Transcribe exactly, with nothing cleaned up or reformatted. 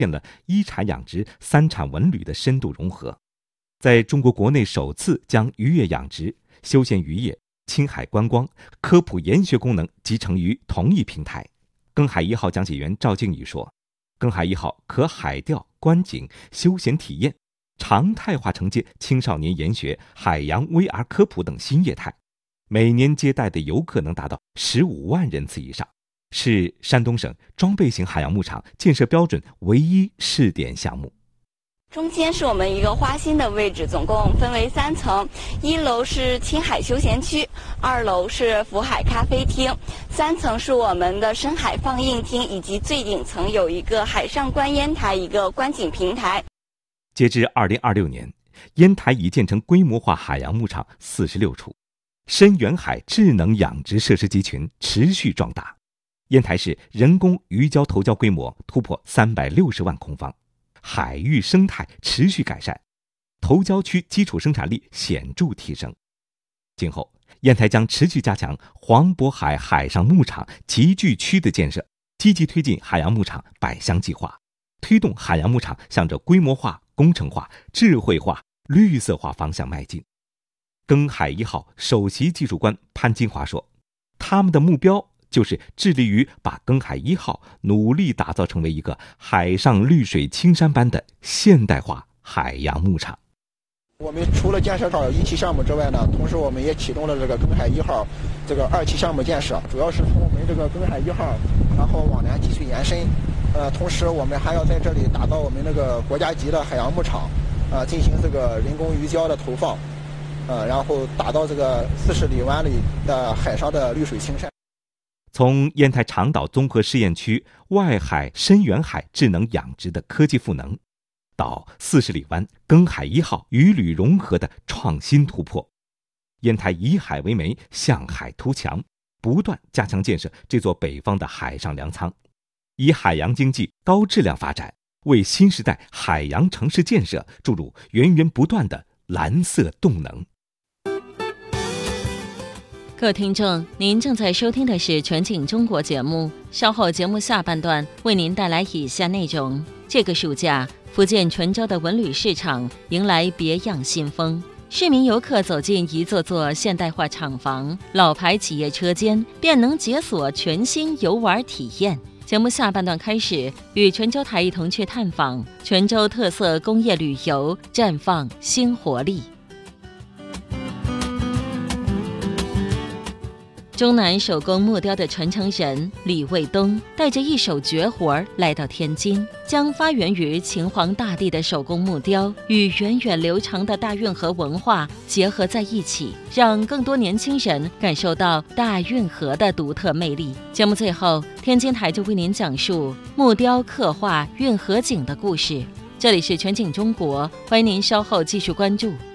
现了一产养殖、三产文旅的深度融合，在中国国内首次将渔业养殖、休闲渔业、青海观光、科普研学功能集成于同一平台。庚海一号讲解员赵静宇说，庚海一号可海钓、观景、休闲体验，常态化承接青少年研学、海洋 V R 科普等新业态，每年接待的游客能达到十五万人次以上，是山东省装备型海洋牧场建设标准唯一试点项目。 中间是我们一个花心的位置，总共分为三层，一楼是青海休闲区，二楼是福海咖啡厅，三层是我们的深海放映厅，以及最顶层有一个海上观烟台，一个观景平台。 截至二零二六年，烟台已建成规模化海洋牧场四十六处，深远海智能养殖设施集群持续壮大。烟台市人工鱼礁投礁规模突破三百六十万空方，海域生态持续改善，投礁区基础生产力显著提升。今后，烟台将持续加强黄渤海海上牧场集聚区的建设，积极推进海洋牧场百乡计划，推动海洋牧场向着规模化、工程化、智慧化、绿色化方向迈进。庚海一号首席技术官潘金华说，他们的目标就是致力于把庚海一号努力打造成为一个海上绿水青山般的现代化海洋牧场。 我们除了建设好一期项目之外呢，同时我们也启动了这个庚海一号这个二期项目建设，主要是从我们这个庚海一号，然后往南继续延伸。呃，同时我们还要在这里打造我们这个国家级的海洋牧场，呃，进行这个人工鱼礁的投放，呃，然后打造这个四十里湾里的海上的绿水青山。 从烟台长岛综合试验区外海深远海智能养殖的科技赋能，到四十里湾庚海一号渔旅融合的创新突破，烟台以海为媒，向海图强，不断加强建设这座北方的海上粮仓，以海洋经济高质量发展，为新时代海洋城市建设注入源源不断的蓝色动能。 各位听众，您正在收听的是全景中国节目，稍后节目下半段为您带来以下内容。这个暑假，福建泉州的文旅市场迎来别样新风，市民游客走进一座座现代化厂房，老牌企业车间便能解锁全新游玩体验。节目下半段开始，与泉州台一同去探访泉州特色工业旅游，绽放新活力。中南手工木雕的传承人李卫东带着一手绝活来到天津，将发源于秦皇大帝的手工木雕与源远流长的大运河文化结合在一起，让更多年轻人感受到大运河的独特魅力。节目最后，天津台就为您讲述木雕刻画运河景的故事。这里是全景中国，欢迎您稍后继续关注。